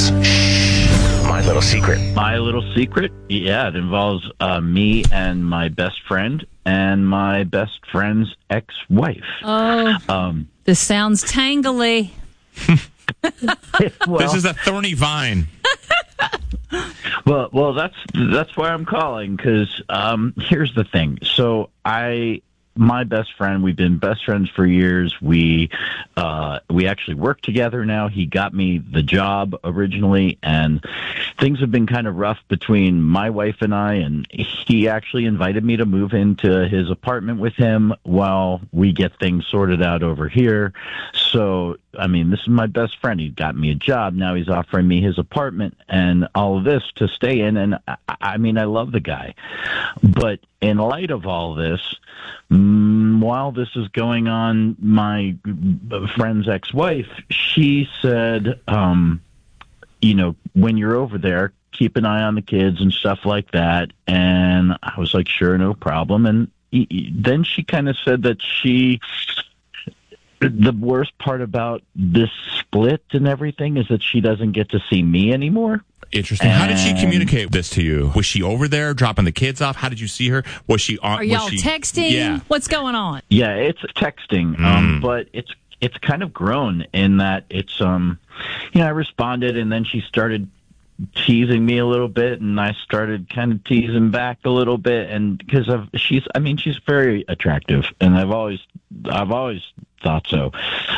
Dallas. My Little Secret. My Little Secret? Yeah, it involves me and my best friend and my best friend's ex-wife. Oh, this sounds tangly. This is a thorny vine. Well, that's why I'm calling, because here's the thing. So my best friend, we've been best friends for years. We actually work together now. He got me the job originally, and things have been kind of rough between my wife and I, and he actually invited me to move into his apartment with him while we get things sorted out over here. So, I mean, this is my best friend. He got me a job. Now he's offering me his apartment and all of this to stay in, and I mean, I love the guy. But in light of all this, while this is going on, my friend's ex-wife, she said, when you're over there, keep an eye on the kids and stuff like that. And I was like, sure, no problem. And then she kind of said that the worst part about this split and everything is that she doesn't get to see me anymore. Interesting. How did she communicate this to you? Was she over there dropping the kids off? How did you see her? Was she on? Are y'all texting? Yeah. What's going on? Yeah, it's texting, but it's kind of grown in that it's I responded, and then she started teasing me a little bit, and I started kind of teasing back a little bit, and because she's very attractive, and I've always thought so.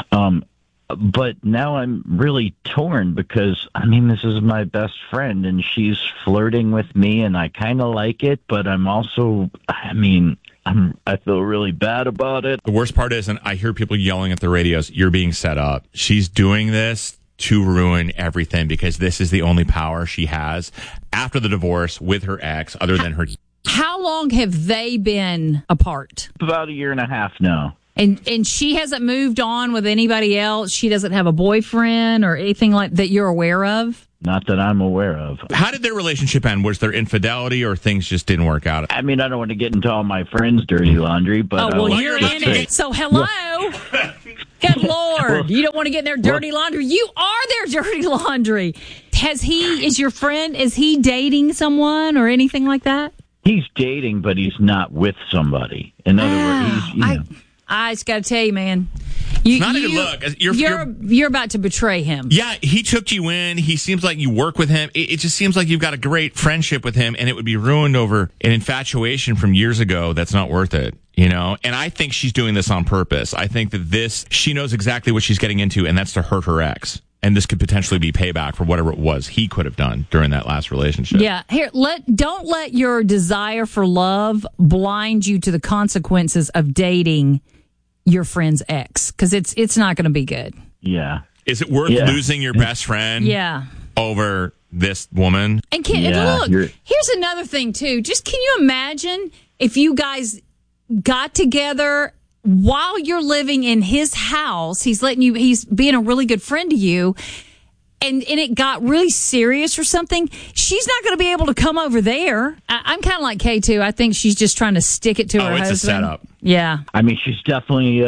But now I'm really torn because, this is my best friend, and she's flirting with me, and I kind of like it, but I'm also, I feel really bad about it. The worst part is, and I hear people yelling at the radios, you're being set up. She's doing this to ruin everything because this is the only power she has after the divorce with her ex, other than her. How long have they been apart? About 1.5 years now. And she hasn't moved on with anybody else? She doesn't have a boyfriend or anything like that you're aware of? Not that I'm aware of. How did their relationship end? Was there infidelity or things just didn't work out? I don't want to get into all my friends' dirty laundry, but... you're in it. So, hello? Good Lord. You don't want to get in their dirty laundry. You are their dirty laundry. Is he dating someone or anything like that? He's dating, but he's not with somebody. In other words, I just got to tell you, man. It's not a good look. You're about to betray him. Yeah, he took you in. He seems like you work with him. It just seems like you've got a great friendship with him, and it would be ruined over an infatuation from years ago that's not worth it. And I think she's doing this on purpose. I think that she knows exactly what she's getting into, and that's to hurt her ex. And this could potentially be payback for whatever it was he could have done during that last relationship. Yeah. Here, don't let your desire for love blind you to the consequences of dating your friend's ex, because it's not going to be good. Yeah. Is it worth losing your best friend? Yeah. Over this woman? And here's another thing too. Just can you imagine if you guys got together while you're living in his house? He's being a really good friend to you. And it got really serious or something, she's not going to be able to come over there. I'm kind of like Kay, too. I think she's just trying to stick it to her husband. Oh, it's a setup. Yeah. She's definitely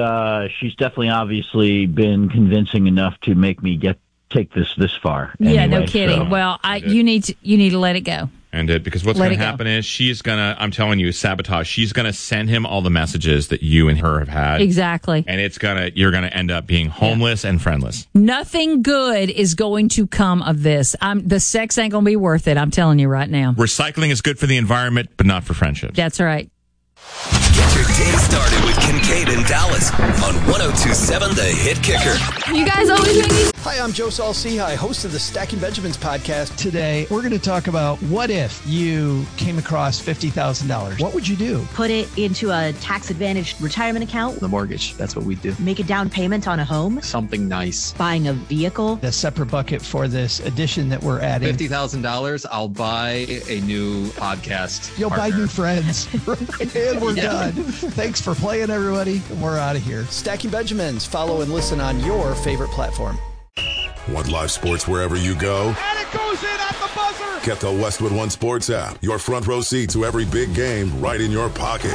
obviously been convincing enough to make me take this far. Yeah, anyway, no kidding. So. Well, you need to let it go. End it, because what's going to happen is she's going to, I'm telling you, sabotage. She's going to send him all the messages that you and her have had. Exactly. And you're going to end up being homeless and friendless. Nothing good is going to come of this. The sex ain't going to be worth it. I'm telling you right now. Recycling is good for the environment, but not for friendships. That's right. Get your day started with Kincaid and Dallas on 102.7 The Hit Kicker. You guys always make me... Hi, I'm Joe Saul-Sehy, host of the Stacking Benjamins podcast. Today, we're going to talk about what if you came across $50,000. What would you do? Put it into a tax-advantaged retirement account. The mortgage, that's what we do. Make a down payment on a home. Something nice. Buying a vehicle. A separate bucket for this addition that we're adding. $50,000, I'll buy a new podcast You'll partner. buy new friends. And we're done. Thanks for playing, everybody. We're out of here. Stacking Benjamins. Follow and listen on your favorite platform. Want live sports wherever you go? And it goes in at the buzzer! Get the Westwood One Sports app. Your front row seat to every big game right in your pocket.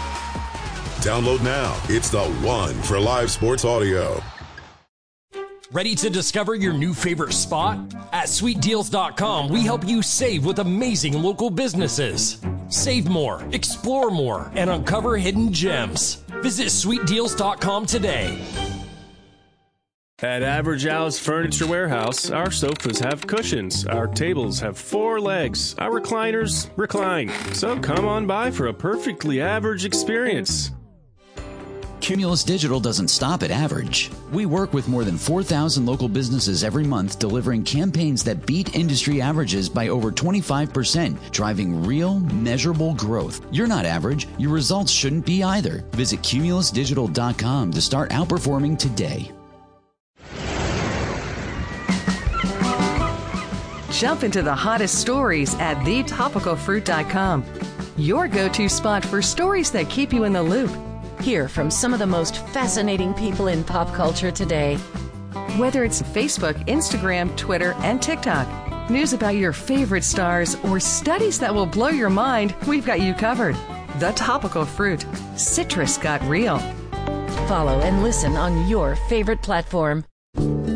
Download now. It's the one for live sports audio. Ready to discover your new favorite spot? At SweetDeals.com, we help you save with amazing local businesses. Save more, explore more, and uncover hidden gems. Visit SweetDeals.com today. At Average Al's Furniture Warehouse, our sofas have cushions, our tables have 4 legs, our recliners recline. So come on by for a perfectly average experience. Cumulus Digital doesn't stop at average. We work with more than 4,000 local businesses every month, delivering campaigns that beat industry averages by over 25%, driving real, measurable growth. You're not average. Your results shouldn't be either. Visit CumulusDigital.com to start outperforming today. Jump into the hottest stories at thetopicalfruit.com. Your go-to spot for stories that keep you in the loop. Hear from some of the most fascinating people in pop culture today. Whether it's Facebook, Instagram, Twitter, and TikTok, news about your favorite stars, or studies that will blow your mind, we've got you covered. The Topical Fruit. Citrus got real. Follow and listen on your favorite platform.